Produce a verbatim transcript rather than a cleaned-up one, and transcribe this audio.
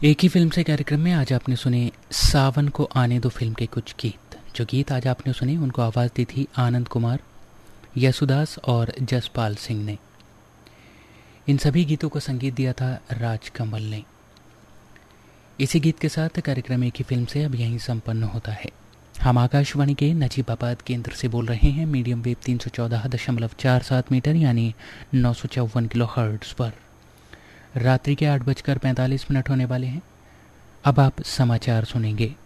एक ही फिल्म से कार्यक्रम में आज आपने सुने सावन को आने दो फिल्म के कुछ गीत। जो गीत आज आपने सुने उनको आवाज़ दी थी आनंद कुमार, यसुदास और जसपाल सिंह ने। इन सभी गीतों को संगीत दिया था राज कमल ने। इसी गीत के साथ कार्यक्रम एक ही फिल्म से अब यहीं संपन्न होता है। हम आकाशवाणी के नजीबाबाद केंद्र से बोल रहे हैं मीडियम वेव तीन सौ चौदह दशमलव चार सात मीटर यानी नौ सौ चौवन किलो हर्ट्ज पर। रात्रि के आठ बजकर पैंतालीस मिनट होने वाले हैं। अब आप समाचार सुनेंगे।